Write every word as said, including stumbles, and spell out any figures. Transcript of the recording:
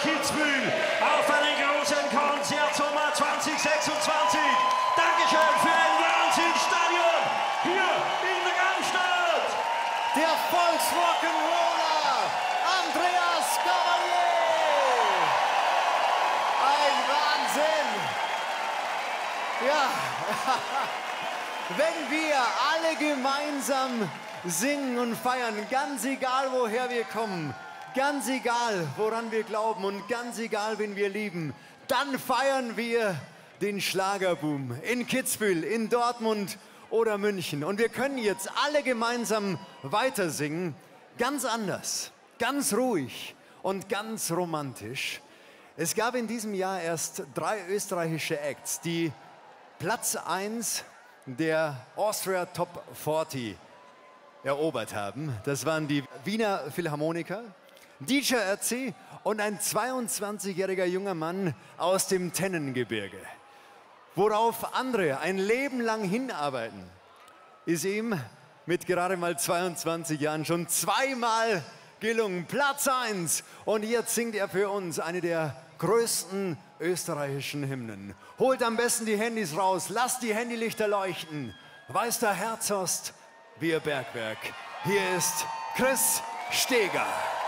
Kitzbühel auf einen großen Konzertsommer zwanzig sechsundzwanzig. Dankeschön für ein Wahnsinnsstadion hier in der Gartenstadt. Der Volksrock'n'Roller Andreas Gabalier. Ein Wahnsinn. Ja, wenn wir alle gemeinsam singen und feiern, ganz egal woher wir kommen, ganz egal woran wir glauben und ganz egal wen wir lieben, dann feiern wir den Schlagerboom in Kitzbühel, in Dortmund oder München. Und wir können jetzt alle gemeinsam weiter singen, ganz anders, ganz ruhig und ganz romantisch. Es gab in diesem Jahr erst drei österreichische Acts, die Platz eins der Austria Top vierzig erobert haben. Das waren die Wiener Philharmoniker, D J R C und ein zweiundzwanzigjähriger junger Mann aus dem Tennengebirge. Worauf andere ein Leben lang hinarbeiten, ist ihm mit gerade mal zweiundzwanzig Jahren schon zweimal gelungen. Platz eins. Und jetzt singt er für uns eine der größten österreichischen Hymnen. Holt am besten die Handys raus, lasst die Handylichter leuchten. Weiß der Herzhorst, wir Bergwerk. Hier ist Chris Steger.